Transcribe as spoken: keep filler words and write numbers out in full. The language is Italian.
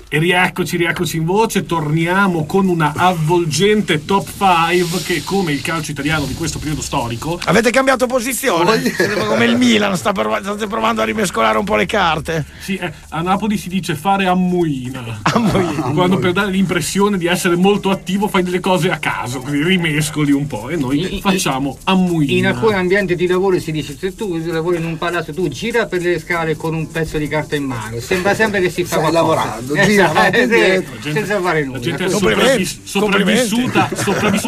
E rieccoci, rieccoci in voce, torniamo con una avvolgente top cinque che, come il calcio italiano di questo periodo storico... Avete cambiato posizione? Sembra come il Milan, sta prov- state provando a rimescolare un po' le carte. Sì, eh, a Napoli si dice fare ammuina. Ammuina. Quando per dare l'impressione di essere molto attivo fai delle cose a caso, quindi rimescoli un po' e noi In- facciamo ammuina. In alcuni ambienti di lavoro si dice: se tu lavori in un palazzo, tu gira per le scale con un pezzo di carta in mano, sembra sempre che si fa Stai qualcosa. lavorando, Eh, gira sì, avanti e sì, indietro. senza fare nulla. La gente è Complimenti. sopravvis- sopravvissuta, sopravvissuta